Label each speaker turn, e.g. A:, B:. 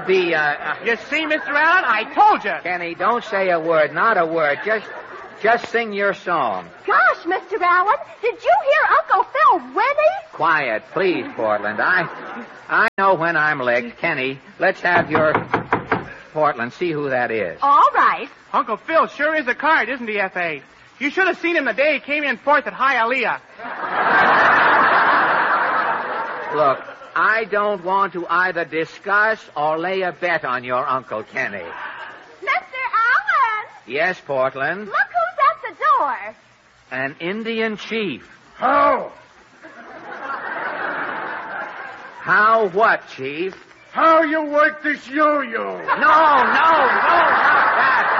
A: be,
B: You see, Mr. Allen? I told you.
A: Kenny, don't say a word, not a word. Just sing your song.
C: Gosh, Mr. Allen, did you hear Uncle Phil winning?
A: Quiet, please, Portland. I know when I'm licked. Kenny, let's have your... Portland, see who that is.
C: All right.
B: Uncle Phil sure is a card, isn't he, F.A.? You should have seen him the day he came in fourth at Hialeah.
A: Look, I don't want to either discuss or lay a bet on your Uncle Kenny.
C: Mr. Allen!
A: Yes, Portland?
C: Look who's at the door.
A: An Indian chief.
D: How?
A: How what, Chief?
D: How you work this yo-yo?
A: No, not that.